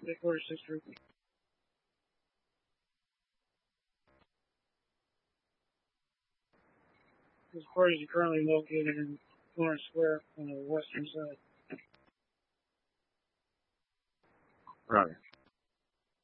Headquarters 6 Group. This party is currently located in Lawrence Square on the western side. Roger.